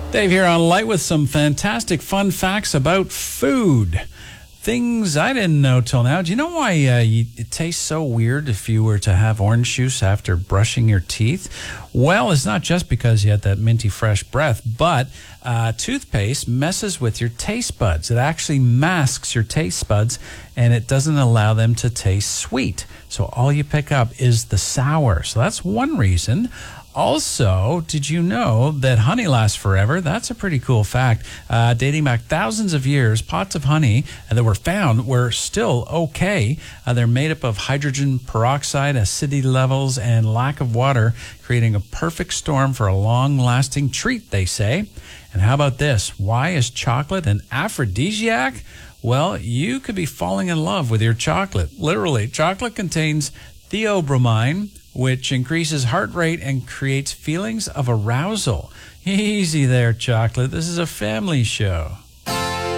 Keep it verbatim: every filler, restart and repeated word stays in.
Dave here on Light with some fantastic fun facts about food. Things I didn't know till now. Do you know why uh, you, it tastes so weird if you were to have orange juice after brushing your teeth? Well, it's not just because you had that minty fresh breath, but uh, toothpaste messes with your taste buds. It actually masks your taste buds, and it doesn't allow them to taste sweet. So all you pick up is the sour. So that's one reason. Also, did you know that honey lasts forever? That's a pretty cool fact. Uh, dating back thousands of years, pots of honey that were found were still okay. Uh, they're made up of hydrogen peroxide, acidity levels, and lack of water, creating a perfect storm for a long-lasting treat, they say. And how about this? Why is chocolate an aphrodisiac? Well, you could be falling in love with your chocolate. Literally, chocolate contains theobromine, which increases heart rate and creates feelings of arousal. Easy there, chocolate. This is a family show.